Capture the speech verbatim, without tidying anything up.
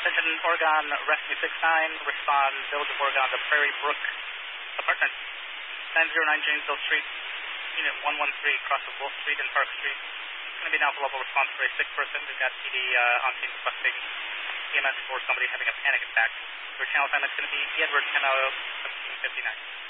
Attention, Oregon Rescue six nine, respond Village of Oregon to Prairie Brook Apartment, nine oh nine Janesville Street, Unit one one three, across of Wolf Street and Park Street. It's going to be an alpha level response for a sick person. We've got P D uh, on scene requesting E M S for somebody having a panic attack. Your channel assignment is going to be Edward ten oh seventeen fifty-nine.